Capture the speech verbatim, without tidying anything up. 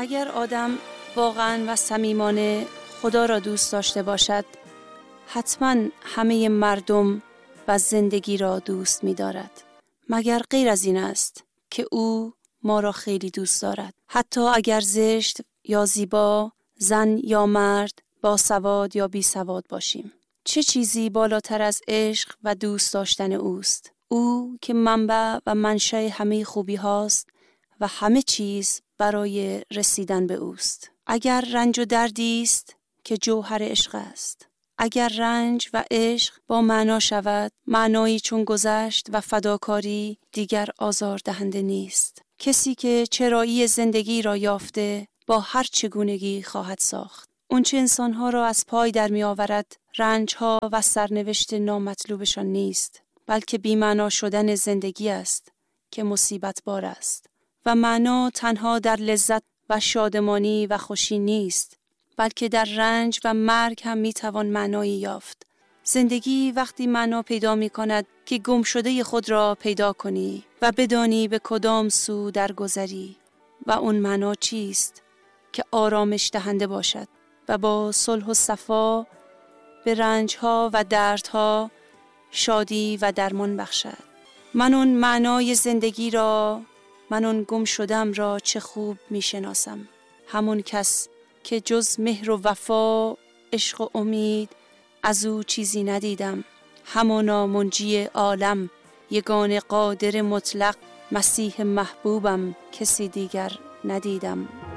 اگر آدم واقعاً و صمیمانه خدا را دوست داشته باشد، حتماً همه مردم و زندگی را دوست می دارد. مگر غیر از این است که او ما را خیلی دوست دارد. حتی اگر زشت یا زیبا، زن یا مرد، با سواد یا بی سواد باشیم. چه چیزی بالاتر از عشق و دوست داشتن اوست؟ او که منبع و منشأ همه خوبی هاست و همه چیز برای رسیدن به اوست. اگر رنج و دردی است که جوهر عشق است. اگر رنج و عشق با معنا شود، معنایی چون گذشت و فداکاری دیگر آزار دهنده نیست. کسی که چرایی زندگی را یافته با هر چگونگی خواهد ساخت. اون چه انسانها را از پای در می آورد، رنجها و سرنوشت نامطلوبشان نیست، بلکه بی‌معنا شدن زندگی است که مصیبت بار است. و معنا تنها در لذت و شادمانی و خوشی نیست، بلکه در رنج و مرگ هم می توان معنایی یافت. زندگی وقتی معنا پیدا می کند که گم شده خود را پیدا کنی و بدانی به کدام سو درگذری. و اون معنا چیست؟ که آرامش دهنده باشد و با صلح و صفا به رنجها و دردها شادی و درمان بخشد. من اون معنای زندگی را، من اون گم شدم را چه خوب می شناسم. همون کس که جز مهر و وفا، عشق و امید از او چیزی ندیدم. همانا منجی عالم، یگان قادر مطلق، مسیح محبوبم، کسی دیگر ندیدم.